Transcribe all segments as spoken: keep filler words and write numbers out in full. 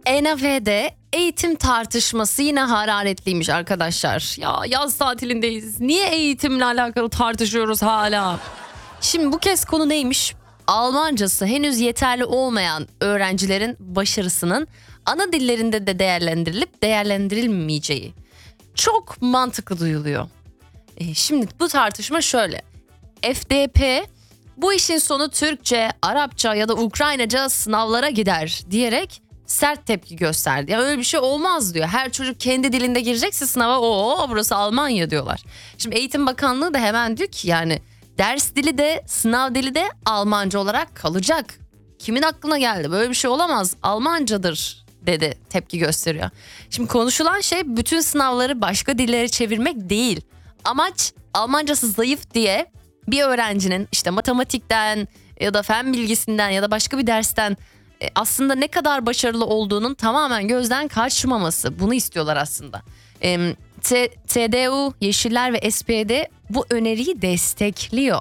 N F D'de eğitim tartışması yine hararetliymiş arkadaşlar. Ya yaz tatilindeyiz. Niye eğitimle alakalı tartışıyoruz hala? Şimdi bu kez konu neymiş? Almancası henüz yeterli olmayan öğrencilerin başarısının ana dillerinde de değerlendirilip değerlendirilmeyeceği. Çok mantıklı duyuluyor. E, şimdi bu tartışma şöyle. F D P bu işin sonu Türkçe, Arapça ya da Ukraynaca sınavlara gider diyerek sert tepki gösterdi. Ya öyle bir şey olmaz diyor. Her çocuk kendi dilinde girecekse sınava o burası Almanya diyorlar. Şimdi Eğitim Bakanlığı da hemen diyor ki yani ders dili de sınav dili de Almanca olarak kalacak. Kimin aklına geldi? Böyle bir şey olamaz. Almancadır dedi, tepki gösteriyor. Şimdi konuşulan şey bütün sınavları başka dillere çevirmek değil. Amaç Almancası zayıf diye bir öğrencinin işte matematikten ya da fen bilgisinden ya da başka bir dersten aslında ne kadar başarılı olduğunun tamamen gözden kaçmaması. Bunu istiyorlar aslında. E, T- TDU, Yeşiller ve S P D bu öneriyi destekliyor.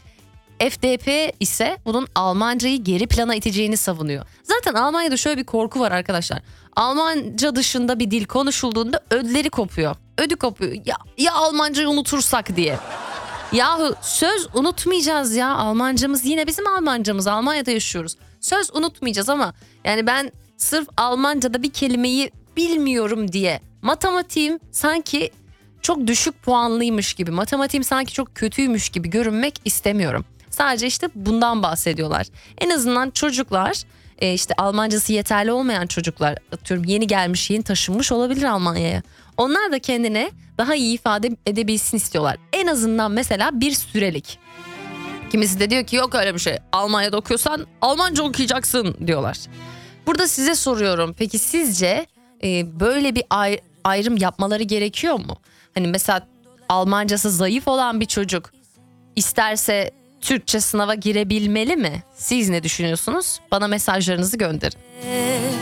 F D P ise bunun Almancayı geri plana iteceğini savunuyor. Zaten Almanya'da şöyle bir korku var arkadaşlar. Almanca dışında bir dil konuşulduğunda ödleri kopuyor. Ödü kopuyor. Ya, ya Almancayı unutursak diye. Yahu söz unutmayacağız ya. Almancamız yine bizim Almancamız. Almanya'da yaşıyoruz. Söz unutmayacağız ama yani ben sırf Almanca'da bir kelimeyi bilmiyorum diye matematiğim sanki çok düşük puanlıymış gibi, matematiğim sanki çok kötüymüş gibi görünmek istemiyorum. Sadece işte bundan bahsediyorlar. En azından çocuklar e, işte Almancası yeterli olmayan çocuklar, atıyorum yeni gelmiş, yeni taşınmış olabilir Almanya'ya. Onlar da kendine daha iyi ifade edebilsin istiyorlar. En azından mesela bir sürelik. Kimisi de diyor ki yok öyle bir şey. Almanya'da okuyorsan Almanca okuyacaksın diyorlar. Burada size soruyorum. Peki sizce e, böyle bir ay- ayrım yapmaları gerekiyor mu? Hani mesela Almancası zayıf olan bir çocuk isterse Türkçe sınava girebilmeli mi? Siz ne düşünüyorsunuz? Bana mesajlarınızı gönderin.